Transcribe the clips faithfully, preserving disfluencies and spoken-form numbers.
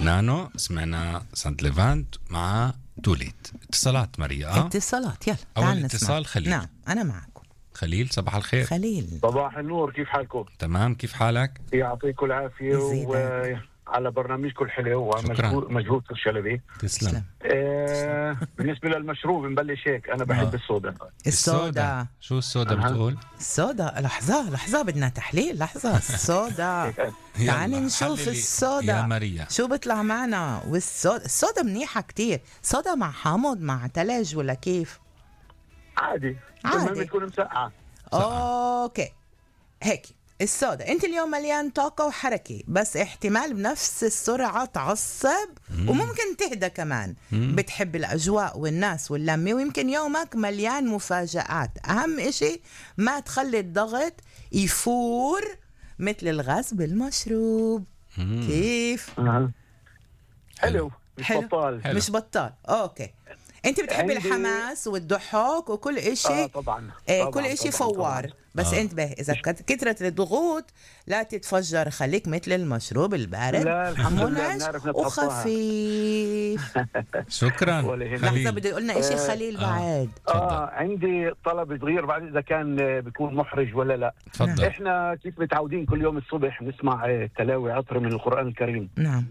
ميلانو، سمعنا سانت ليفانت مع توليت. اتصالات ماريا. اه اتصالات، يلا أول اتصال خليل. نعم أنا معكم. خليل صباح الخير. خليل صباح النور، كيف حالكم؟ تمام، كيف حالك؟ يعطيكم العافية وعلى برنامجكم الحلو ومجهود الشلبي. تسلم. آه بالنسبة للمشروب نبلش هيك. أنا بحب آه. الصودا. الصودا. شو الصودا أه. بتقول؟ الصودا. لحظة لحظة بدنا تحليل. لحظة. الصودا تعالي نشوف الصودا يا ماريا شو بيطلع معنا. والصودا الصودا منيحة كتير. صودا مع حامض مع تلج ولا كيف؟ عادي عادي. المهم تكون مسقعة. اوكي هيك الصودا. انت اليوم مليان طاقة وحركة، بس احتمال بنفس السرعة تعصب وممكن تهدى كمان. مم. بتحب الأجواء والناس واللمة، ويمكن يومك مليان مفاجآت. أهم إشي ما تخلي الضغط يفور مثل الغاز بالمشروب. مم. كيف؟ أه. حلو مش حلو. بطال. حلو. مش بطال. اوكي انت بتحب عندي... الحماس والضحك وكل اشي. آه طبعا. آه طبعاً كل اشي طبعاً فوار طبعاً. بس آه. انتبه اذا كثرة الضغوط لا تتفجر. خليك مثل المشروب البارد لا الحمد لله منعش بنعرف نتخطاها. وخفيف. شكرا. ولا يهمك. لحظة خليل. بده يقول لنا اشي آه. خليل آه. بعد. آه عندي طلب صغير بعد إذا كان بيكون محرج ولا لا. تفضل. إحنا كيف متعودين كل يوم الصبح نسمع تلاوي عطر من القرآن الكريم. نعم.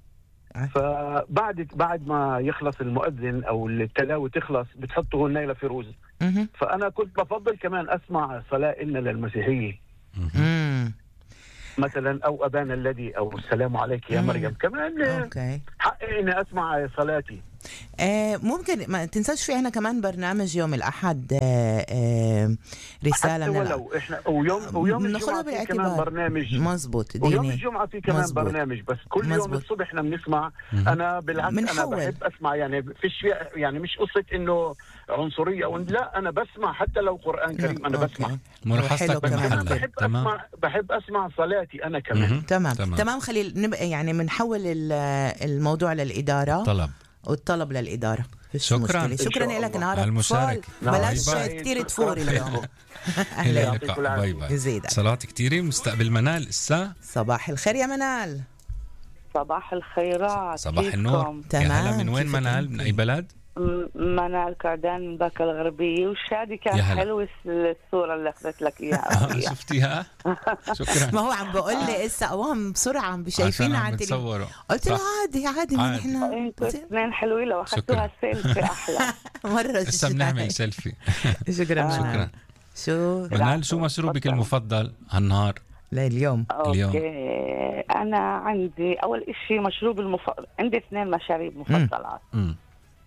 فبعد بعد ما يخلص المؤذن او التلاوه تخلص بتحطوا النيلة فيروز. مهم. فانا كنت بفضل كمان اسمع صلاه إن للمسيحيه مم. مثلا، او ابانا الذي، او السلام عليك يا مم. مريم كمان. اوكي حقي اني اسمع صلاتي. آه ممكن ما تنساش في احنا كمان برنامج يوم الأحد آه آه رسالة حتى من ولو احنا ويوم ويوم بناخدها الجمعه في كمان بالاعتبار. برنامج. مظبوط ويوم ديني. الجمعه في كمان مزبوط. برنامج، بس كل يوم مزبوط. الصبح احنا بنسمع. مم. انا بالعكس انا منحول. بحب اسمع، يعني فيش يعني مش قصه انه عنصريه او لا، انا بسمع حتى لو قران كريم انا أوكي. بسمع. ملاحظتك حلو كمان. انا بمحلها. بحب تمام. اسمع بحب اسمع صلاتي انا كمان. مهم. تمام. تمام. تمام خليل. نبقى يعني بنحول ال- الموضوع للإدارة. طلب. والطلب للإدارة. فيش شكراً. مشكلة. شكرا إن شاء لك الله. نهار على المشاركة. أطفال. بلاش باي باي. كتير تفوري اليوم. إلى أهلا. يعطيكم اللقاء. العافية. باي باي. يزيدك. صلات كتيرة. مستقبل منال الساعة. صباح الخير يا منال. صباح الخيرات. صباح كيفكم؟ النور. تمام. يا هلا، من وين كيفك منال؟ أنت؟ من أي بلد؟ م- منال كردان من باكا الغربية. وشادي كان يا هلا. حلو الس- الصورة اللي أخذت لك إياها. آه، أخويا. شفتيها؟ شكرا. ما هو عم بقول لي اسا قوام بسرعة عم عشان بشايفينها عم عن تلي. بتصوروا. قلت له صح. عادي عادي عادي. نحن انتوا اثنين حلوين، لو أخذتوها سيلفي أحلى. مرة لسه بنعمل سيلفي. شكرا منال. شكرا. شو منال، شو مشروبك تفضل. المفضل هالنهار؟ لليوم؟ اليوم. أوكي، أنا عندي أول إشي مشروب المفضل. عندي اثنين مشاريب مفضلات. امم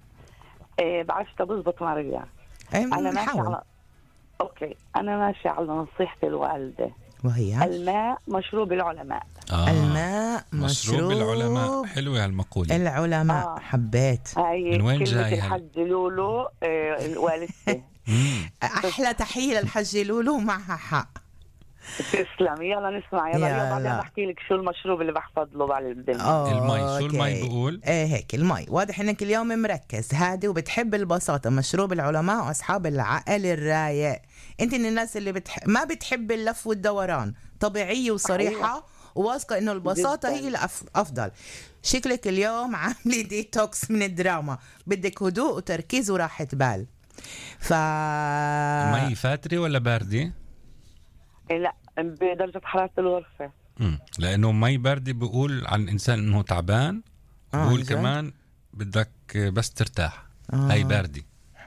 إيه بعرفش تبزبط ماريا. أي أنا ماشي نحاول. على أوكي أنا ماشي على نصيحة الوالدة. وهي الماء مشروب العلماء. آه. الماء مشروب العلماء. حلوة هالمقولة. العلماء. آه. حبيت. هاي من وين كلمة جاي هال- الحج لولو إيه والدتي. مم. احلى تحيه للحج لولو معها حق. تسلم. يلا نسمع. يلا يلا. يلا بعدين بحكي لك شو المشروب اللي بحفظ له بعد الدنيا. أوه، المي. شو أوكي. المي بقول؟ ايه هيك المي. واضح انك اليوم مركز هادي وبتحب البساطه. مشروب العلماء واصحاب العقل الرايق. انت من الناس اللي بتح... ما بتحب اللف والدوران. طبيعيه وصريحه وواثقه انه البساطه جداً. هي الافضل. شكلك اليوم عامله ديتوكس من الدراما. بدك هدوء وتركيز وراحه بال. ف مي فاترة ولا باردة؟ إيه لا بدرجة حرارة الغرفة. مم. لأنه مي باردة بقول عن الإنسان إنه تعبان. آه، بقول جد؟ كمان بدك بس ترتاح. آه. هاي باردة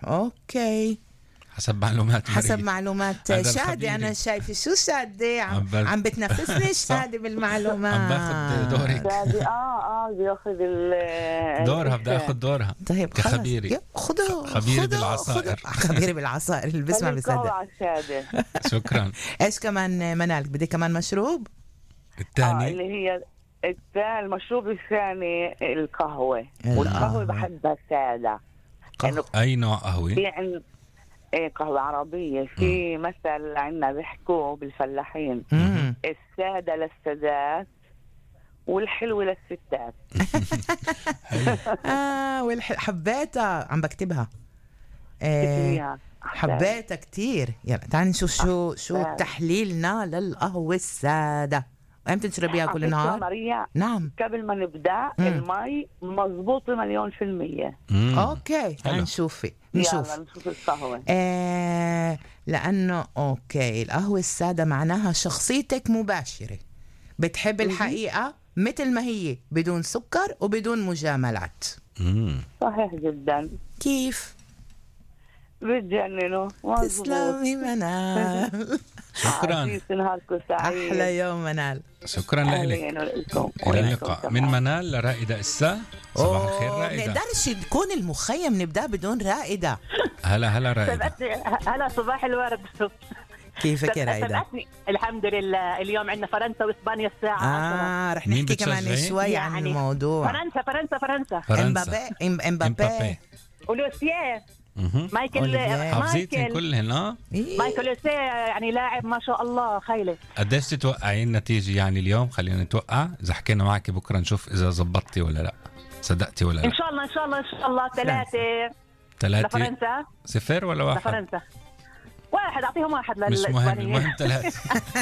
اوكي حسب معلومات حسب مريم. معلومات هذا شادي. الخبير. انا شايفه شو شادي عم, عم بر- عم بتنافسني شادي عم بالمعلومات. باخد دورك. شادي اه اه بياخذ ال دورها بدي اخذ دورها. طيب خلص. كخبيري. يب، خدوا خبيري خدوا- بالعصائر. خدوا. خبيري بالعصائر اللي بسمع خليك قوي بيصدق. على الشادي. شكرا. ايش كمان منال؟ بدي كمان مشروب. اه الثاني. اللي هي الثاني المشروب الثاني القهوة. القهوة. والقهوة بحبها سادة. إنه أي نوع قهوة؟ في عند إيه قهوة عربية. في مثل عندنا بيحكوه بالفلاحين مم. السادة للسادات والحلوة للستات. اه والح... حبيتها عم بكتبها. آه كتير. حبيتها كتير. يلا تعال نشوف شو شو تحليلنا للقهوة السادة. امتى تشربيها كل عفوا نهار؟ ماريا، نعم. قبل ما نبدا مم. المي مضبوطه مليون في المية. مم. اوكي حلو. هنشوف نشوف يلا نشوف القهوة. آه لانه اوكي القهوة السادة معناها شخصيتك مباشرة، بتحب الحقيقة مثل ما هي بدون سكر وبدون مجاملات. مم. صحيح جدا، كيف؟ بتجننوا. مظبوط. تسلمي منال. شكرا. عزيز، نهاركم سعيد. احلى يوم منال. شكرا لك. أهلين لكم. الى اللقاء. من منال لرائدة إسا. صباح الخير أوه، رائدة. نقدرش تكون المخيم نبدا بدون رائدة. هلا هلا رائدة. سبقتني. هلا صباح الورد. كيفك يا رائدة؟ سبقتني. الحمد لله. اليوم عندنا فرنسا واسبانيا الساعة عشرة. اه رح مين نحكي كمان بتشجعي؟ شوي عن يعني الموضوع. فرنسا فرنسا فرنسا فرنسا. امبابي إم- امبابي ولوسيه مهم. مايكل أوليفيه. حافظيتهم مايكل كلهن اه. إيه. مايكل لوسيه يعني لاعب ما شاء الله خيلة. قديش تتوقعين النتيجة يعني اليوم؟ خلينا نتوقع، إذا حكينا معك بكرة نشوف إذا زبطتي ولا لا، صدقتي ولا ان لا. شاء الله ان شاء الله ان شاء الله ثلاثة ثلاثة لفرنسا. صفر ولا واحد؟ لفرنسا واحد، اعطيهم واحد مش مهم، للاسبانيين. المهم ثلاثة.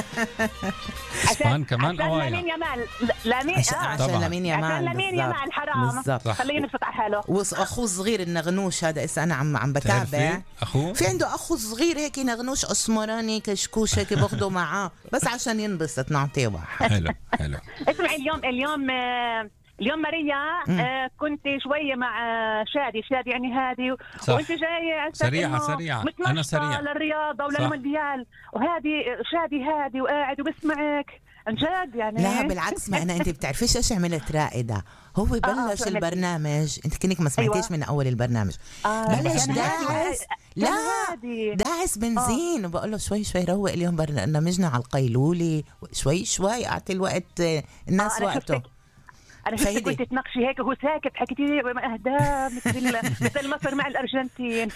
اسبان كمان عشان قوايا. لامين يامال. لامين عشان, آه. عشان طبعاً. لامين يامال. عشان لامين بالضبط. يامال حرام. بالضبط. خليه ينفط على حاله. واخوه الصغير النغنوش هذا إسا انا عم عم بتابع. بتعرفي أخوه؟ في عنده اخو صغير هيك نغنوش اسمراني كشكوش هيك باخده معاه بس عشان ينبسط نعطيه واحد. حلو حلو. اسمعي اليوم اليوم آه، اليوم ماريا آه كنت شوية مع آه، شادي شادي يعني هادي، صح. وانت جاي على أساس سريعة إنه سريعة. متنشطة أنا سريع. للرياضة صح. وللمونديال، وهادي شادي هادي وقاعد وبسمعك عن جد يعني. لا بالعكس، ما انا انت بتعرفيش ايش عملت رائدة؟ هو بلش شو عملتي؟ البرنامج، انت كنك ما سمعتيش أيوة. من اول البرنامج. آه بلش كان داعس هادي- لا كان هادي. داعس بنزين وبقول له شوي شوي روق اليوم برنامجنا على القيلولة، شوي شوي اعطي الوقت آه، الناس آه، أنا وقته. شفتك- انا شفتك فهدي. كنت تناقشي هيك وهو ساكت، حكيتي لي اهداء مثل مثل مصر مع الارجنتين.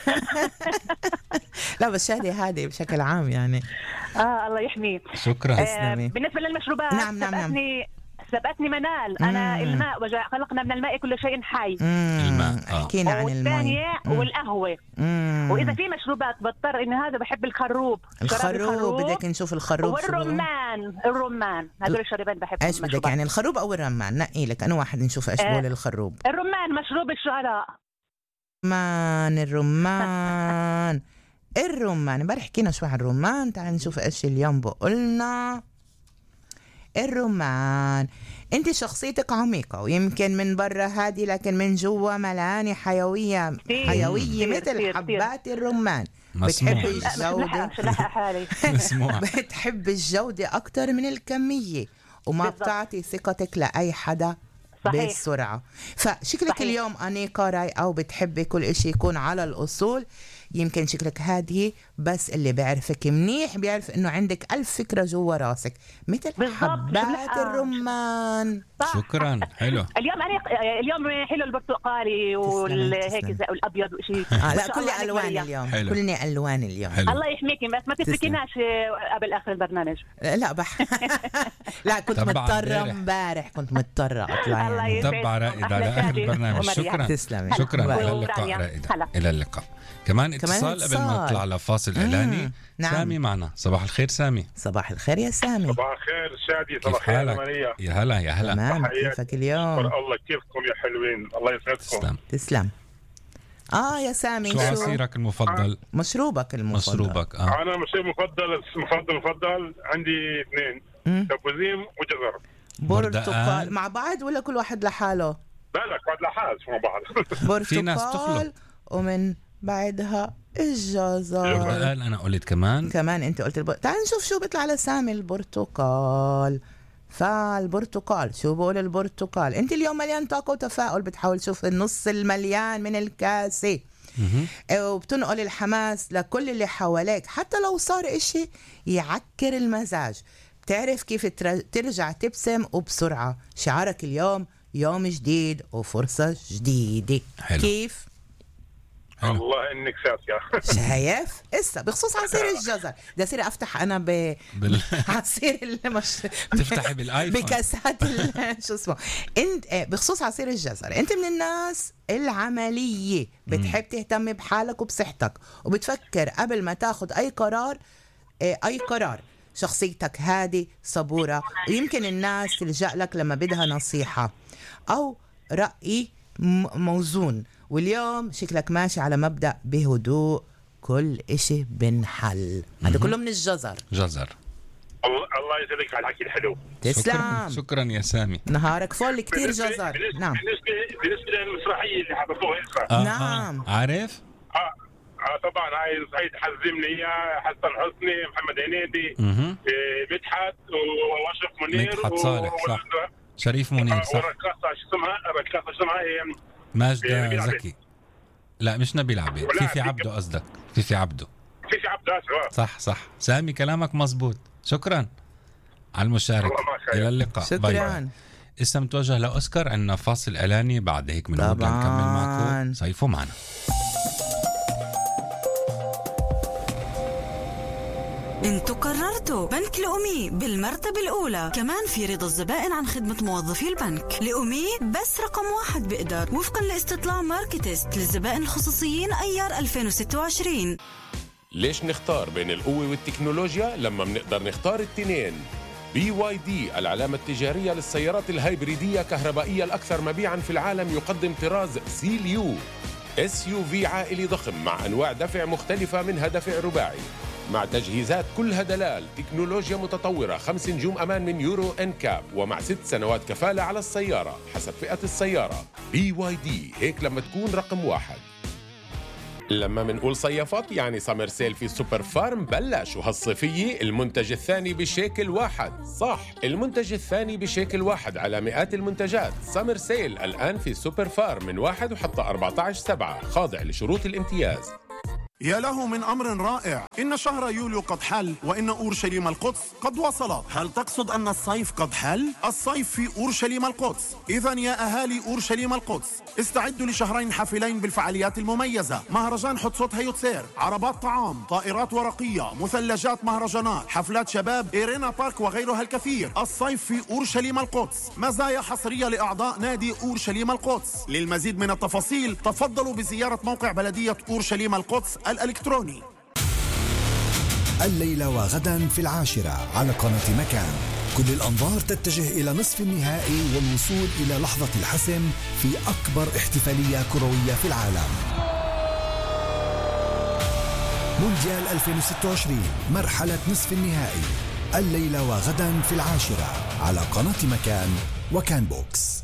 لا بس شادي هادي بشكل عام يعني. اه الله يحميه. شكرا. آه، تسلمي. بالنسبة للمشروبات نعم، نعم، نعم. سبقتني سبقتني منال. أنا مم. الماء وجا خلقنا من الماء كل شيء حي. الماء. آه. حكينا عن المي. والثانية والقهوة. مم. وإذا في مشروبات بضطر إن هذا بحب الخروب. شراب الخروب بدك نشوف الخروب شو هو؟ والرمان الرمان هذول الشربات بحب. ايش بدك يعني الخروب او الرمان؟ نقي لك انا واحد نشوف ايش آه. بقول الخروب. الرمان مشروب الشعراء. الرمان الرمان الرمان امبارح حكينا شوي عن الرمان، تعال نشوف ايش اليوم بقولنا. الرمان، انت شخصيتك عميقة ويمكن من برا هادي لكن من جوا ملاني حيوية كتير. حيوية كتير، مثل كتير، حبات الرمان. مسموع. بتحبي لا الجودة مش لحق حالي. مسموع. بتحب الجودة أكتر من الكمية وما بالضبط. بتعطي ثقتك لأي حدا صحيح. بالسرعة. فشكلك صحيح. اليوم أنيقة رايقة وبتحبي كل إشي يكون على الأصول. يمكن شكلك هادي بس اللي بيعرفك منيح بيعرف إنه عندك ألف فكرة جوا راسك مثل بالضبط. حبات شو الرمان. صح. شكرا. حلو. اليوم أنا اليوم حلو البرتقالي والهيك تسلمي. زي الابيض وشيء. آه لا كل ألوان اليوم. حلو. كلني ألوان اليوم. حلو. الله يحميكي بس ما تتركيناش قبل اخر البرنامج. لا بح لا كنت تبع مضطرة امبارح. امبارح كنت مضطرة أطلع الله يعني. يسعدك. تبع رائدة أحلى على آخر شادي البرنامج. ومريم. شكرا. تسلمي. شكرا. باي. إلى اللقاء ورانيا. رائدة. هلا. إلى اللقاء. كمان اتصال قبل ما اتصال. نطلع لفاصل إعلاني. نعم. سامي معنا. صباح الخير سامي. صباح الخير يا سامي. صباح الخير شادي. كيف صباح الخير حالك؟ ماريا. يا هلا يا هلا. تمام تحياتي. كيفك اليوم؟ شكر الله، كيفكم يا حلوين؟ الله يسعدكم. تسلم. تسلم. اه يا سامي شو شو عصيرك المفضل؟ مشروبك المفضل؟ مشروبك اه. انا مشروب مفضل مفضل مفضل عندي اثنين، مم. تبوزيم وجزر. برتقال بردقان. مع بعض ولا كل واحد لحاله؟ لا لا بعد لحال مع بعض. في ناس برتقال تخلط. ومن بعدها الجزر. برتقال انا قلت كمان. كمان انت قلت البر... تعال نشوف شو بيطلع على سامي. البرتقال. فالبرتقال شو بقول البرتقال؟ انت اليوم مليان طاقة وتفاؤل، بتحاول تشوف النص المليان من الكاسة مهم. وبتنقل الحماس لكل اللي حواليك حتى لو صار اشي يعكر المزاج. بتعرف كيف تر- ترجع تبسم وبسرعة. شعارك اليوم يوم جديد وفرصة جديدة. حلو. كيف؟ حلو. الله انك ساسيه. شايف؟ اسا بخصوص عصير الجزر بدي اصير افتح انا ب بال... عصير المش... تفتحي بالايفون. بكاسات ال- شو اسمه انت آه، بخصوص عصير الجزر، انت من الناس العمليه بتحب تهتم بحالك وبصحتك وبتفكر قبل ما تاخد اي قرار. آه، اي قرار شخصيتك هادي صبورة، ويمكن الناس تلجأ لك لما بدها نصيحة أو رأي موزون. واليوم شكلك ماشي على مبدأ بهدوء كل إشي بنحل. هذا كله من الجزر. جزر. الله يسعدك على الحكي الحلو. تسلم. شكرا, شكرا يا سامي. نهارك فل. كتير جزر. بالنسبة نعم. بالنسبة بالنسبة للمسرحية اللي حضرتوها إسرا. آه نعم. آه. عارف؟ آه. آه طبعا هاي هاي تحزمني إياه حسن حسني، محمد هنيدي، اها مدحت واشرف منير مدحت صالح صح. شريف منير صح. والرقاصة شو اسمها؟ الرقاصة شو اسمها هي؟ ماجدة زكي. لا مش نبيل عبيد. فيفي عبده قصدك. فيفي عبده. فيفي عبده صح صح. سامي كلامك مزبوط. شكرا على المشاركة. إلى اللقاء. شكرا. باي باي. اسا متوجه لأوسكار. عندنا فاصل إعلاني بعد هيك بنعود لنكمل معكم. صيفوا معنا. انتوا قررتوا بنك لأمي بالمرتبة الأولى، كمان في رضا الزبائن عن خدمة موظفي البنك. لأمي بس رقم واحد بقدر، وفقا لاستطلاع ماركتست للزبائن الخصوصيين أيار ألفين وستة وعشرين. ليش نختار بين القوة والتكنولوجيا لما بنقدر نختار التنين؟ بي واي دي العلامة التجارية للسيارات الهايبريدية كهربائية الأكثر مبيعاً في العالم، يقدم طراز سيليو اس يو في عائلي ضخم مع أنواع دفع مختلفة، منها دفع رباعي مع تجهيزات كلها دلال، تكنولوجيا متطورة، خمس نجوم أمان من يورو إن كاب، ومع ست سنوات كفالة على السيارة حسب فئة السيارة. بي واي دي هيك لما تكون رقم واحد. لما منقول صيفت يعني سمر سيل في سوبر فارم بلش، وهالصيفية المنتج الثاني بشكل واحد. صح، المنتج الثاني بشكل واحد على مئات المنتجات. سمر سيل الآن في سوبر فارم من واحد وحتى أربعة عشر سبعة، خاضع لشروط الامتياز. يا له من أمر رائع، إن شهر يوليو قد حل وإن أورشليم القدس قد وصلت. هل تقصد أن الصيف قد حل؟ الصيف في أورشليم القدس. إذن يا أهالي أورشليم القدس استعدوا لشهرين حافلين بالفعاليات المميزة: مهرجان حتسوت هيوتسير، عربات طعام، طائرات ورقية، مثلجات مهرجانات، حفلات شباب، إيرينا بارك وغيرها الكثير. الصيف في أورشليم القدس، مزايا حصرية لأعضاء نادي أورشليم القدس. للمزيد من التفاصيل تفضلوا بزيارة موقع بلدية أورشليم القدس الإلكتروني. الليلة وغدا في العاشرة على قناة مكان. كل الأنظار تتجه إلى نصف النهائي والوصول إلى لحظة الحسم في أكبر احتفالية كروية في العالم. مونديال ألفين وستة وعشرين مرحلة نصف النهائي، الليلة وغدا في العاشرة على قناة مكان وكان بوكس.